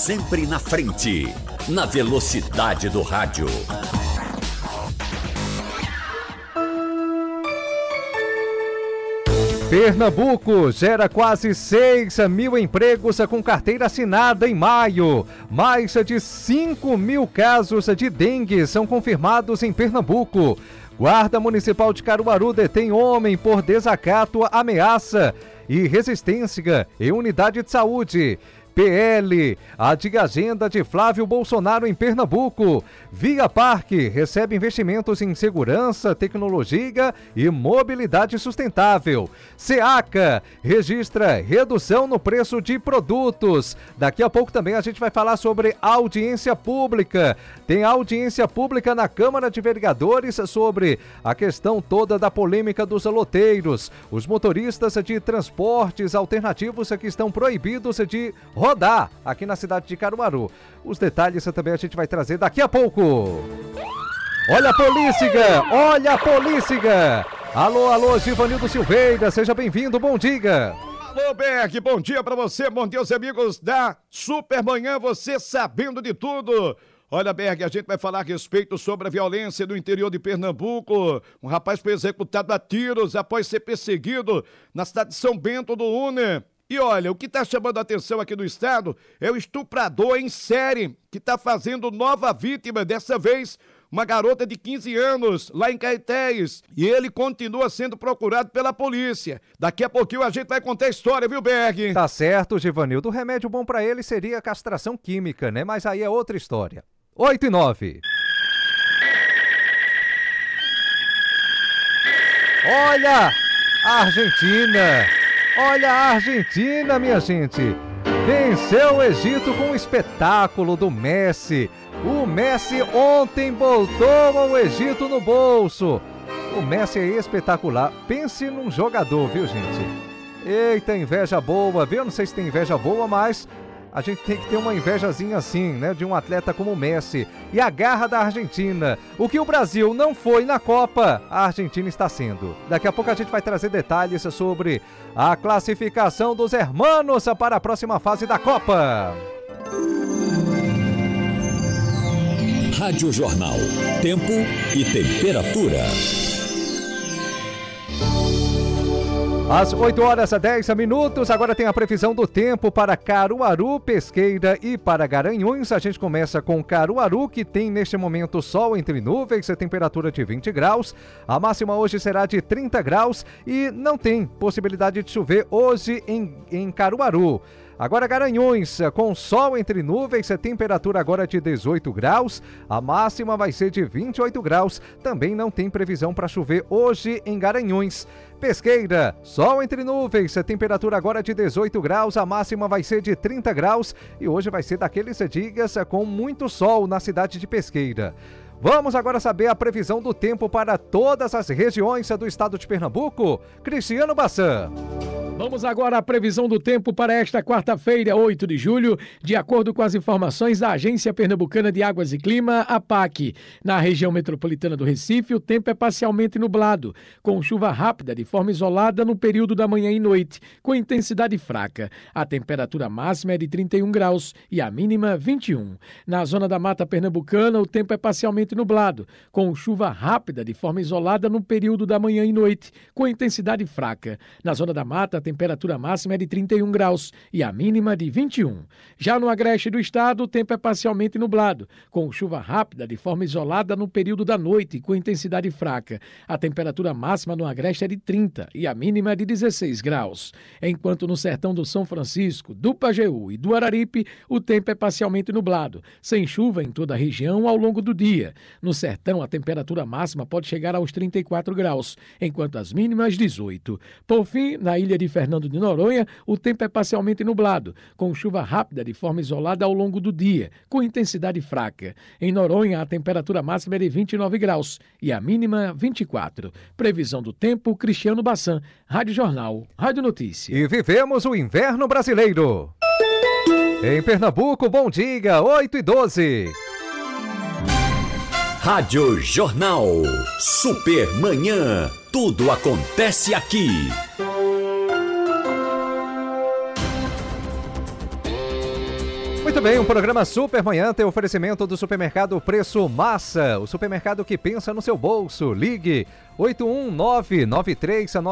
sempre na frente, na velocidade do rádio. Pernambuco gera quase 6 mil empregos com carteira assinada em maio. Mais de 5 mil casos de dengue são confirmados em Pernambuco. Guarda Municipal de Caruaru detém homem por desacato, ameaça e resistência em unidade de saúde. PL, adiga agenda de Flávio Bolsonaro em Pernambuco. Via Parque recebe investimentos em segurança, tecnologia e mobilidade sustentável. SEACA registra redução no preço de produtos. Daqui a pouco também a gente vai falar sobre audiência pública. Tem audiência pública na Câmara de Vereadores sobre a questão toda da polêmica dos loteiros. Os motoristas de transportes alternativos que estão proibidos de rodar aqui na cidade de Caruaru. Os detalhes também a gente vai trazer daqui a pouco. Olha a polícia! Olha a polícia! Alô, alô, Givanildo Silveira, seja bem-vindo, bom dia! Alô, Berg, bom dia pra você, bom dia aos amigos da Supermanhã, você sabendo de tudo. Olha, Berg, a gente vai falar a respeito sobre a violência no interior de Pernambuco. Um rapaz foi executado a tiros após ser perseguido na cidade de São Bento do Une. E olha, o que está chamando a atenção aqui no estado é o estuprador em série que está fazendo nova vítima, dessa vez uma garota de 15 anos, lá em Caetés. E ele continua sendo procurado pela polícia. Daqui a pouquinho a gente vai contar a história, viu, Berg? Tá certo, Givanildo. O remédio bom para ele seria a castração química, né? Mas aí é outra história. 8:09. Olha a Argentina! Olha a Argentina, minha gente! Venceu o Egito com um espetáculo do Messi. O Messi ontem botou o Egito no bolso. O Messi é espetacular. Pense num jogador, viu, gente? Eita, inveja boa, viu? Não sei se tem inveja boa, mas a gente tem que ter uma invejazinha assim, né? De um atleta como o Messi. E a garra da Argentina. O que o Brasil não foi na Copa, a Argentina está sendo. Daqui a pouco a gente vai trazer detalhes sobre a classificação dos hermanos para a próxima fase da Copa. Rádio Jornal. Tempo e temperatura. Às 8h10, agora tem a previsão do tempo para Caruaru, Pesqueira e para Garanhuns. A gente começa com Caruaru, que tem neste momento sol entre nuvens, a temperatura de 20 graus. A máxima hoje será de 30 graus e não tem possibilidade de chover hoje em Caruaru. Agora Garanhuns, com sol entre nuvens, a temperatura agora de 18 graus, a máxima vai ser de 28 graus, também não tem previsão para chover hoje em Garanhuns. Pesqueira, sol entre nuvens, a temperatura agora de 18 graus, a máxima vai ser de 30 graus e hoje vai ser daqueles dias com muito sol na cidade de Pesqueira. Vamos agora saber a previsão do tempo para todas as regiões do estado de Pernambuco. Cristiano Bassan. Vamos agora à previsão do tempo para esta quarta-feira, 8 de julho, de acordo com as informações da Agência Pernambucana de Águas e Clima, APAC. Na região metropolitana do Recife, o tempo é parcialmente nublado, com chuva rápida de forma isolada no período da manhã e noite, com intensidade fraca. A temperatura máxima é de 31 graus e a mínima 21. Na zona da Mata Pernambucana, o tempo é parcialmente nublado, com chuva rápida de forma isolada no período da manhã e noite, com intensidade fraca. Na zona da Mata, a temperatura máxima é de 31 graus e a mínima de 21. Já no agreste do estado, o tempo é parcialmente nublado, com chuva rápida de forma isolada no período da noite, com intensidade fraca. A temperatura máxima no agreste é de 30 e a mínima é de 16 graus. Enquanto no sertão do São Francisco, do Pajeú e do Araripe, o tempo é parcialmente nublado, sem chuva em toda a região ao longo do dia. No sertão, a temperatura máxima pode chegar aos 34 graus, enquanto as mínimas 18. Por fim, na ilha de Fernando de Noronha, o tempo é parcialmente nublado, com chuva rápida de forma isolada ao longo do dia, com intensidade fraca. Em Noronha, a temperatura máxima é de 29 graus e a mínima 24. Previsão do tempo, Cristiano Bassan, Rádio Jornal, Rádio Notícia. E vivemos o inverno brasileiro. Em Pernambuco, bom dia, 8h12. Rádio Jornal. Supermanhã. Tudo acontece aqui. Muito também um programa Super Manhã tem oferecimento do supermercado Preço Massa, o supermercado que pensa no seu bolso. Ligue 81993